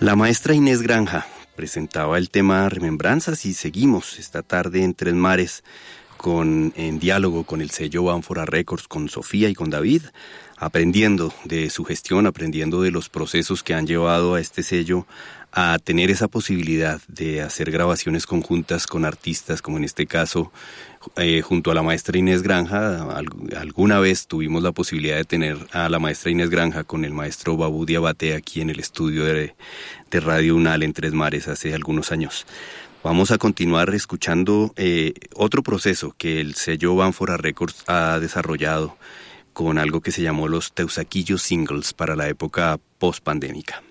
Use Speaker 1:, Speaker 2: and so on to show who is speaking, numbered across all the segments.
Speaker 1: La maestra Inés Granja presentaba el tema Remembranzas y seguimos esta tarde en Tres Mares en diálogo con el sello Ánfora Records, con Sofía y con David, aprendiendo de su gestión, aprendiendo de los procesos que han llevado a este sello a tener esa posibilidad de hacer grabaciones conjuntas con artistas, como en este caso, junto a la maestra Inés Granja. Alguna vez tuvimos la posibilidad de tener a la maestra Inés Granja con el maestro Babú Diabate aquí en el estudio de Radio Unal en Tres Mares hace algunos años. Vamos a continuar escuchando otro proceso que el sello Ánfora Records ha desarrollado con algo que se llamó los Teusaquillo Singles para la época post-pandémica.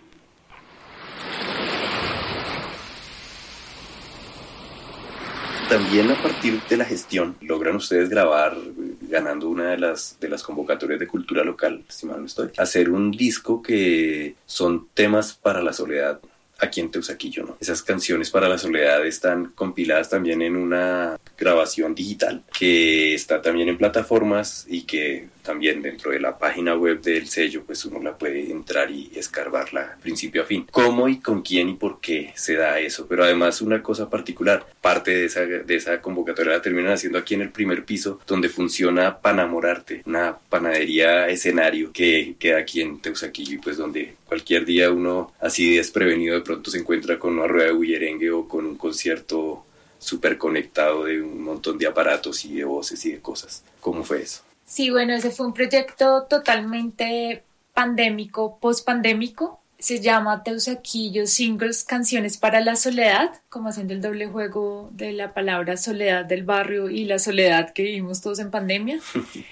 Speaker 2: También a partir de la gestión logran ustedes grabar, ganando una de las convocatorias de cultura local, si mal no estoy, hacer un disco que son temas para la soledad aquí en Teusaquillo, ¿no? Esas canciones para la soledad están compiladas también en una grabación digital que está también en plataformas y que también dentro de la página web del sello pues uno la puede entrar y escarbarla principio a fin. ¿Cómo y con quién y por qué se da eso? Pero además una cosa particular, parte de esa convocatoria la terminan haciendo aquí en el primer piso, donde funciona Panamorarte, una panadería escenario que queda aquí en Teusaquillo y pues donde cualquier día uno así desprevenido de pronto se encuentra con una rueda de bullerengue o con un concierto súper conectado de un montón de aparatos y de voces y de cosas. ¿Cómo fue eso?
Speaker 3: Sí, bueno, ese fue un proyecto totalmente pandémico, post-pandémico. Se llama Teusaquillo Singles, Canciones para la Soledad, como haciendo el doble juego de la palabra soledad del barrio y la soledad que vivimos todos en pandemia.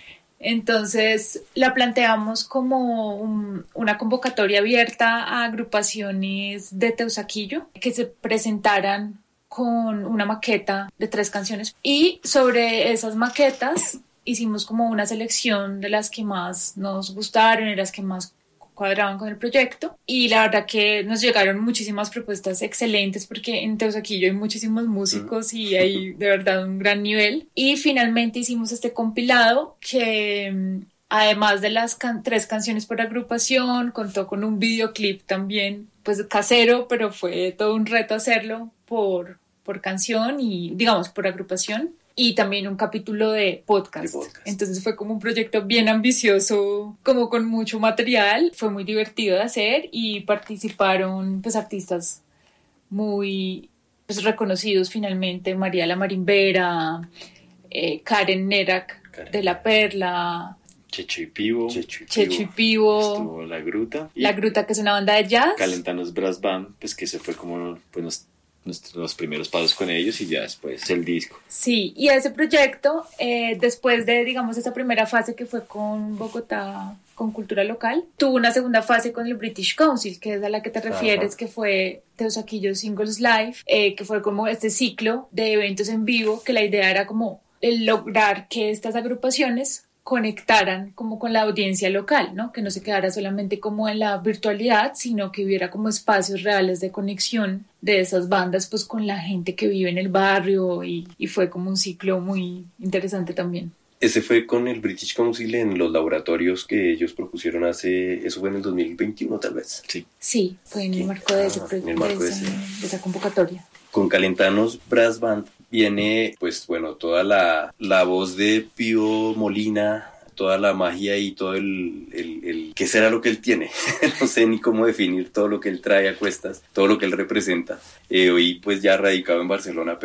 Speaker 3: Entonces la planteamos como una convocatoria abierta a agrupaciones de Teusaquillo que se presentaran con una maqueta de 3 canciones, y sobre esas maquetas hicimos como una selección de las que más nos gustaron y las que más cuadraban con el proyecto, y la verdad que nos llegaron muchísimas propuestas excelentes porque en Teusaquillo hay muchísimos músicos y hay de verdad un gran nivel, y finalmente hicimos este compilado que además de las 3 canciones por agrupación contó con un videoclip también pues casero, pero fue todo un reto hacerlo por canción y digamos por agrupación, y también un capítulo de podcast. Entonces fue como un proyecto bien ambicioso, como con mucho material. Fue muy divertido de hacer y participaron pues artistas muy pues, reconocidos finalmente. María la Marimbera, Karen Nerak de La Perla,
Speaker 4: Checho y Pivo.
Speaker 3: Estuvo
Speaker 4: La Gruta.
Speaker 3: La Gruta, que es una banda de jazz.
Speaker 4: Calentanos Brass Band, pues que se fue como pues los primeros pasos con ellos y ya después el disco.
Speaker 3: Sí, y ese proyecto, después de, digamos, esa primera fase que fue con Bogotá, con cultura local, tuvo una segunda fase con el British Council, que es a la que te refieres, que fue Teusaquillo Singles Live, que fue como este ciclo de eventos en vivo, que la idea era como lograr que estas agrupaciones conectaran como con la audiencia local, ¿no? Que no se quedara solamente como en la virtualidad, sino que hubiera como espacios reales de conexión de esas bandas pues con la gente que vive en el barrio, y fue como un ciclo muy interesante también.
Speaker 2: Ese fue con el British Council en los laboratorios que ellos propusieron eso fue en el 2021 tal vez.
Speaker 3: Sí, fue en el marco de ese proyecto, de esa convocatoria.
Speaker 2: Con Calentanos Brass Band viene, pues bueno, toda la voz de Pío Molina, toda la magia y todo el ¿qué será lo que él tiene? No sé ni cómo definir todo lo que él trae a cuestas, todo lo que él representa. Hoy pues ya radicado en Barcelona,